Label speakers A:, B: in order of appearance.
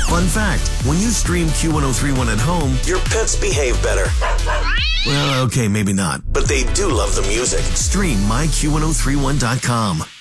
A: Fun fact, when you stream Q1031 at home, your pets behave better. Well, okay, maybe not, but they do love the music. Stream myQ1031.com.